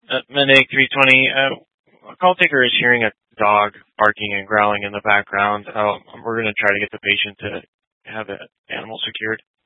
Medic 320. A call taker is hearing a dog barking and growling in the background. We're going to try to get the patient to have the animal secured.